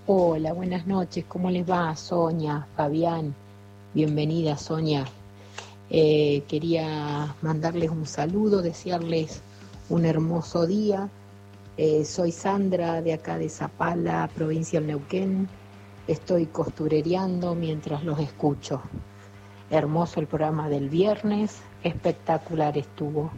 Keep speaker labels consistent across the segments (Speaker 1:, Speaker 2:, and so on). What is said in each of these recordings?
Speaker 1: Hola, buenas noches, ¿cómo les va? Sonia, Fabián, bienvenida Sonia. Quería mandarles un saludo, desearles un hermoso día. Soy Sandra de acá de Zapala, provincia del Neuquén. Estoy costurereando mientras los escucho. Hermoso el programa del viernes, espectacular estuvo.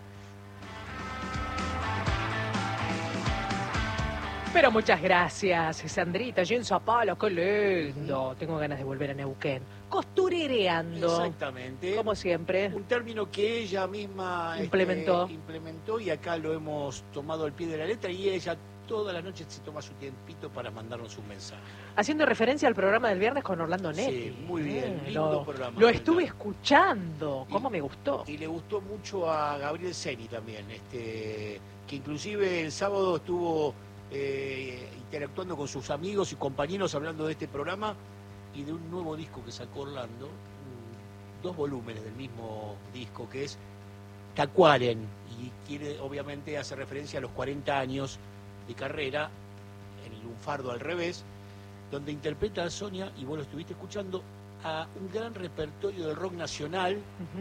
Speaker 1: Pero muchas gracias, Sandrita, allí en Zapala, qué lindo. Tengo ganas de volver a Neuquén. Costurereando.
Speaker 2: Exactamente.
Speaker 1: Como siempre.
Speaker 2: Un término que ella misma implementó y acá lo hemos tomado al pie de la letra y ella todas las noches se toma su tiempito para mandarnos un mensaje.
Speaker 1: Haciendo referencia al programa del viernes con Orlando Netti.
Speaker 2: Sí, muy bien, lindo programa.
Speaker 1: Lo estuve escuchando, cómo me gustó.
Speaker 2: Y le gustó mucho a Gabriel Ceni también, que inclusive el sábado estuvo interactuando con sus amigos y compañeros hablando de este programa y de un nuevo disco que sacó Orlando, 2 volúmenes del mismo disco, que es Tacuaren, y quiere, obviamente hace referencia a los 40 años de carrera en el Lunfardo al revés, donde interpreta a Sonia, y vos lo estuviste escuchando, a un gran repertorio del rock nacional,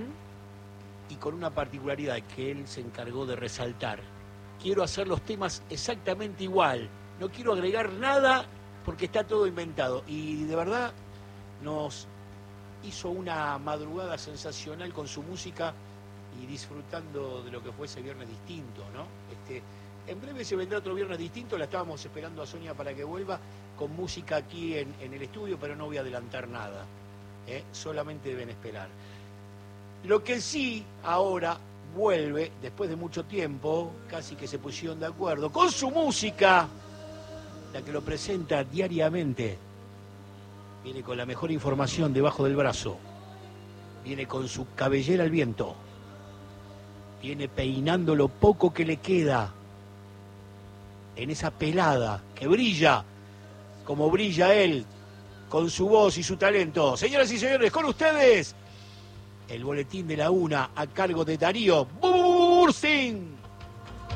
Speaker 2: y con una particularidad que él se encargó de resaltar. Quiero hacer los temas exactamente igual, no quiero agregar nada porque está todo inventado, y de verdad nos hizo una madrugada sensacional con su música y disfrutando de lo que fue ese viernes distinto, ¿no? En breve se vendrá otro viernes distinto, la estábamos esperando a Sonia para que vuelva con música aquí en el estudio, pero no voy a adelantar nada, solamente deben esperar. Lo que sí ahora vuelve, después de mucho tiempo, casi que se pusieron de acuerdo, con su música, la que lo presenta diariamente. Viene con la mejor información debajo del brazo. Viene con su cabellera al viento. Viene peinando lo poco que le queda en esa pelada que brilla como brilla él, con su voz y su talento. Señoras y señores, con ustedes, el boletín de la una a cargo de Darío Bursin.